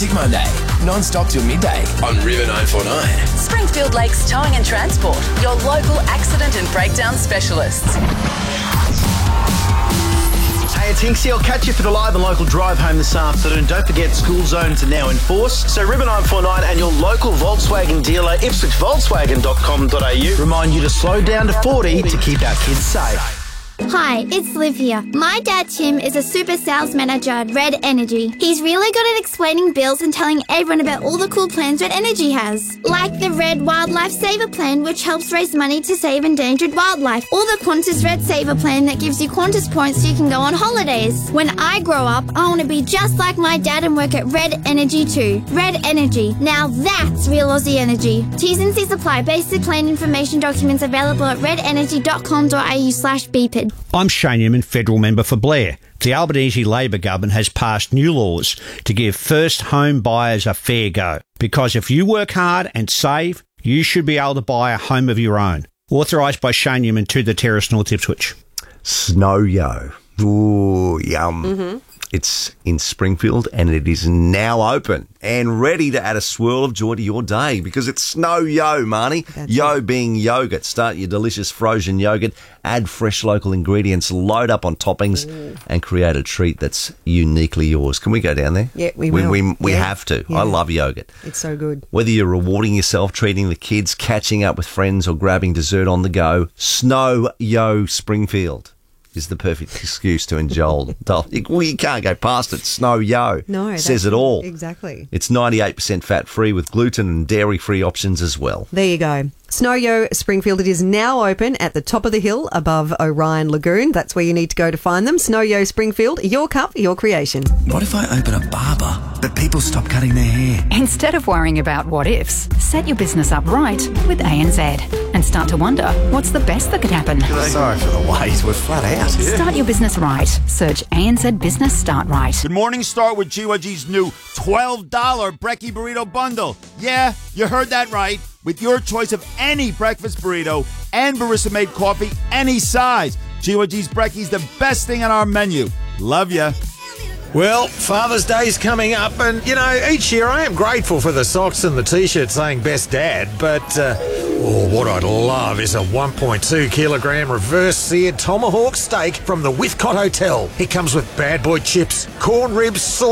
Classic Monday, non-stop till midday on River 949. Springfield Lakes Towing and Transport, your local accident and breakdown specialists. Hey, it's Hinksy. I'll catch you for the live and local drive home this afternoon. Don't forget, school zones are now in force. So River 949 and your local Volkswagen dealer, ipswichvolkswagen.com.au, remind you to slow down to 40 to keep our kids safe. Hi, it's Liv here. My dad Tim is a super sales manager at Red Energy. He's really good at explaining bills and telling everyone about all the cool plans Red Energy has. Like the Red Wildlife Saver Plan, which helps raise money to save endangered wildlife. Or the Qantas Red Saver Plan that gives you Qantas points so you can go on holidays. When I grow up, I want to be just like my dad and work at Red Energy too. Red Energy. Now that's real Aussie energy. T's and C's apply. Basic plan information documents available at redenergy.com.au/BPID. I'm Shane Newman, federal member for Blair. The Albanese Labor government has passed new laws to give first home buyers a fair go. Because if you work hard and save, you should be able to buy a home of your own. Authorised by Shane Newman to the Terrace, North Ipswich. Snow Yo. Ooh, yum. Mm-hmm. It's in Springfield and it is now open and ready to add a swirl of joy to your day because it's Snow Yo, Marnie. Yo being yogurt. Start your delicious frozen yogurt, add fresh local ingredients, load up on toppings and create a treat that's uniquely yours. Can we go down there? Yeah, we will. We have to. Yeah. I love yogurt. It's so good. Whether you're rewarding yourself, treating the kids, catching up with friends or grabbing dessert on the go, Snow Yo Springfield is the perfect excuse to indulge. Well, you can't go past it. Snow Yo. No. Says it all. Exactly. It's 98% fat-free with gluten and dairy-free options as well. There you go. Snow Yo Springfield. It is now open at the top of the hill above Orion Lagoon. That's where you need to go to find them. Snow Yo Springfield, your cup, your creation. What if I open a barber, but people stop cutting their hair? Instead of worrying about what ifs, set your business up right with ANZ and start to wonder what's the best that could happen. Sorry for the wait, we're flat out. Start your business right. Search ANZ Business Start Right. Good morning, start with GYG's new $12 Brekkie Burrito Bundle. Yeah, you heard that right. With your choice of any breakfast burrito and barista-made coffee, any size. GYG's Brekkie's the best thing on our menu. Love ya. Well, Father's Day's coming up, and, you know, each year I am grateful for the socks and the T-shirt saying Best Dad, but what I'd love is a 1.2 kilogram reverse-seared tomahawk steak from the Withcott Hotel. It comes with bad boy chips, corn ribs, sauce,